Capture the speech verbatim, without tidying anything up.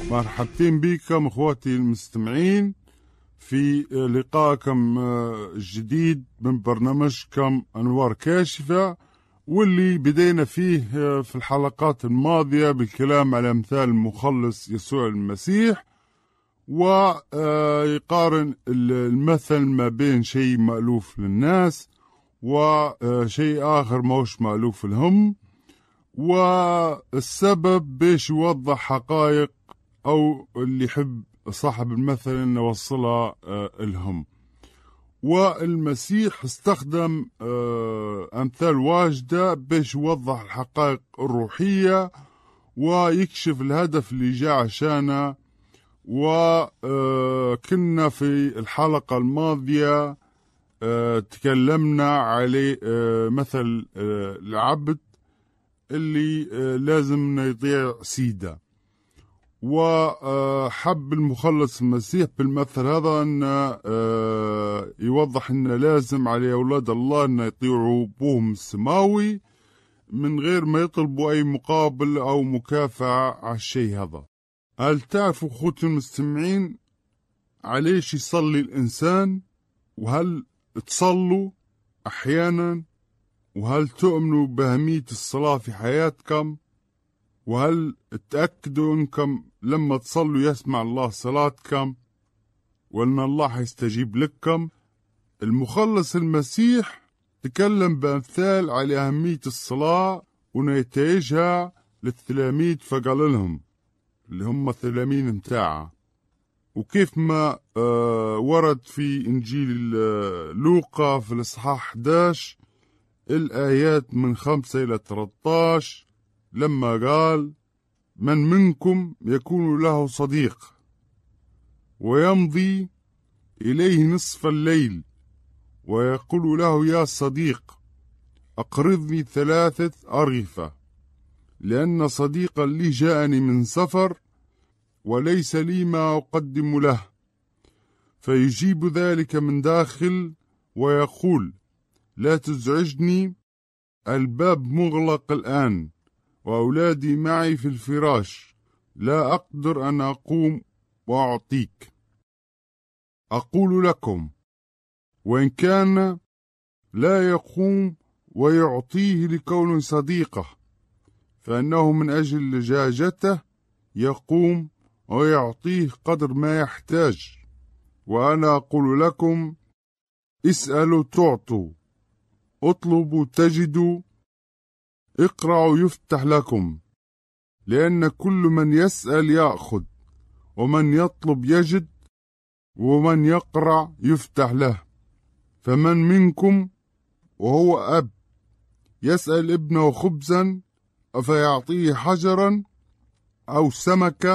مرحبتين بكم اخواتي المستمعين في لقائكم الجديد من برنامجكم أنوار كاشفة، واللي بدينا فيه في الحلقات الماضية بالكلام على أمثال المخلص يسوع المسيح، ويقارن المثل ما بين شيء مألوف للناس وشيء آخر موش مألوف لهم، والسبب باش يوضح حقائق أو اللي يحب صاحب المثل إنه وصلها لهم. والمسيح استخدم أمثال واجدة باش يوضح الحقائق الروحية ويكشف الهدف اللي جاء عشانه. وكنا في الحلقة الماضية تكلمنا على مثل العبد اللي لازم يطيع سيده، وحب المخلص المسيح بالمثل هذا أن يوضح أن لازم على أولاد الله أن يطيعوا أبوهم السماوي من غير ما يطلبوا أي مقابل أو مكافأة على الشيء هذا. هل تعرفوا أخوتي المستمعين عليش يصلي الإنسان؟ وهل تصلوا أحيانا؟ وهل تؤمنوا بأهمية الصلاة في حياتكم؟ وهل تأكدوا أنكم لما تصلوا يسمع الله صلاتكم وأن الله يستجيب لكم؟ المخلص المسيح تكلم بأمثال على أهمية الصلاة ونتائجها للتلاميذ، فقال لهم اللي هم التلاميذ متاعه، وكيف ما آه ورد في إنجيل آه لوقا في الإصحاح أحد عشر الآيات من خمسة إلى ثلاثة عشر لما قال: من منكم يكون له صديق ويمضي إليه نصف الليل ويقول له: يا صديق أقرضني ثلاثة أرغفة، لأن صديقا لي جاءني من سفر وليس لي ما أقدم له. فيجيب ذلك من داخل ويقول: لا تزعجني، الباب مغلق الآن وأولادي معي في الفراش، لا أقدر أن أقوم وأعطيك. أقول لكم وإن كان لا يقوم ويعطيه لكون صديقه، فإنه من أجل لجاجته يقوم ويعطيه قدر ما يحتاج. وأنا أقول لكم: اسألوا تعطوا، اطلبوا تجدوا، اقرعوا يفتح لكم، لأن كل من يسأل يأخذ، ومن يطلب يجد، ومن يقرع يفتح له. فمن منكم وهو أب يسأل ابنه خبزا أفيعطيه حجرا، أو سمكة